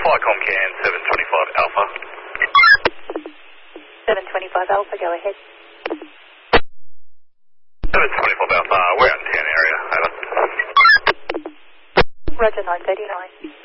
Flycom can 725 Alpha. 725 Alpha, go ahead. 725 Alpha, we're out in town area, over. Roger, 939.